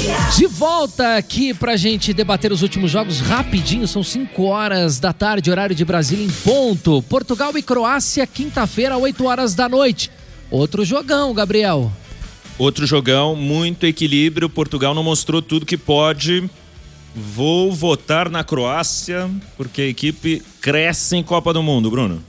De volta aqui pra gente debater os últimos jogos rapidinho, são 5 horas da tarde, horário de Brasília em ponto. Portugal e Croácia, quinta-feira, 8 horas da noite. Outro jogão, Gabriel. Outro jogão, muito equilíbrio. Portugal não mostrou tudo que pode. Vou votar na Croácia, porque a equipe cresce em Copa do Mundo, Bruno.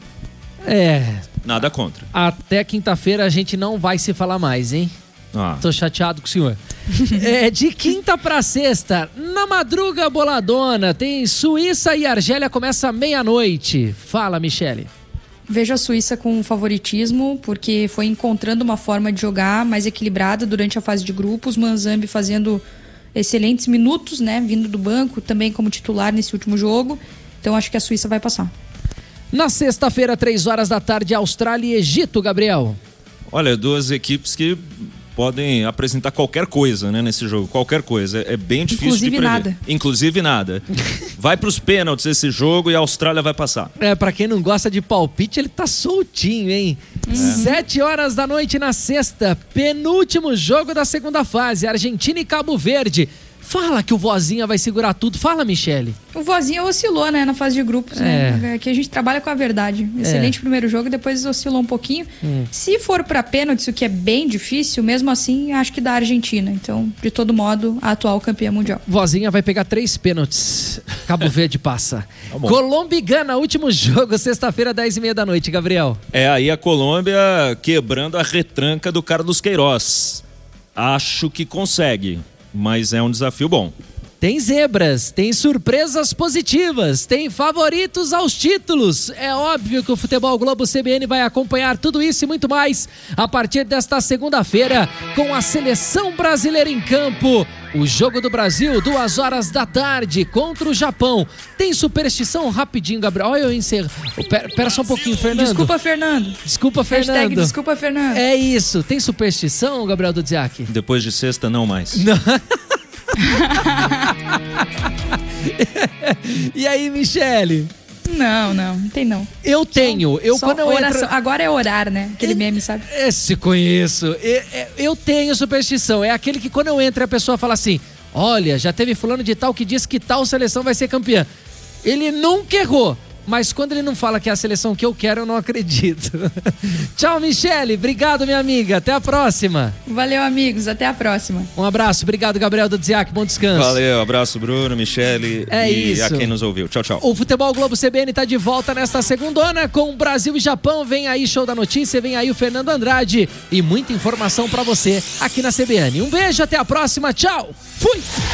Nada contra. Até quinta-feira a gente não vai se falar mais, hein? Tô chateado com o senhor. De quinta pra sexta, na madruga boladona, tem Suíça e Argélia, começa meia-noite. Fala, Michele. Vejo a Suíça com favoritismo, porque foi encontrando uma forma de jogar mais equilibrada durante a fase de grupos. Manzambi fazendo excelentes minutos, né? Vindo do banco, também como titular nesse último jogo. Então acho que a Suíça vai passar. Na sexta-feira, 3 horas da tarde, Austrália e Egito, Gabriel. Olha, duas equipes que podem apresentar qualquer coisa, né, nesse jogo, qualquer coisa. É bem difícil de prever. Inclusive nada. Vai pros pênaltis esse jogo e a Austrália vai passar. Pra quem não gosta de palpite, ele tá soltinho, hein? 7 horas da noite na sexta, penúltimo jogo da segunda fase, Argentina e Cabo Verde. Fala que o Vozinha vai segurar tudo. Fala, Michele. O Vozinha oscilou, né, na fase de grupos, né? Aqui a gente trabalha com a verdade. Excelente primeiro jogo, depois oscilou um pouquinho. Se for pra pênaltis, o que é bem difícil, mesmo assim, acho que dá a Argentina. Então, de todo modo, a atual campeã mundial. Vozinha vai pegar 3 pênaltis. Cabo Verde passa. Colômbia e Gana, último jogo, sexta-feira, 10h30 da noite, Gabriel. Aí a Colômbia quebrando a retranca do Carlos Queiroz. Acho que consegue. Mas é um desafio bom. Tem zebras, tem surpresas positivas, tem favoritos aos títulos. É óbvio que o Futebol Globo CBN vai acompanhar tudo isso e muito mais a partir desta segunda-feira com a Seleção Brasileira em campo. O Jogo do Brasil, 2 horas da tarde contra o Japão. Tem superstição? Rapidinho, Gabriel. Olha, eu encerro. Pera só um pouquinho, Fernando. Desculpa, Fernando. Desculpa, Fernando. Hashtag desculpa, Fernando. É isso. Tem superstição, Gabriel Dudziak? Depois de sexta, não mais. Não. E aí, Michele? Não tem não. Eu tenho. Quando eu entro... Agora é orar, né? Aquele meme, sabe? Esse conheço. Eu tenho superstição. É aquele que quando eu entro a pessoa fala assim: olha, já teve fulano de tal que disse que tal seleção vai ser campeã. Ele nunca errou. Mas quando ele não fala que é a seleção que eu quero, eu não acredito. Tchau, Michele. Obrigado, minha amiga. Até a próxima. Valeu, amigos. Até a próxima. Um abraço. Obrigado, Gabriel Dudziak. Bom descanso. Valeu. Abraço, Bruno, Michele e a quem nos ouviu. Tchau, tchau. O Futebol Globo CBN tá de volta nesta segundona com Brasil e Japão. Vem aí Show da Notícia, vem aí o Fernando Andrade e muita informação pra você aqui na CBN. Um beijo, até a próxima. Tchau. Fui.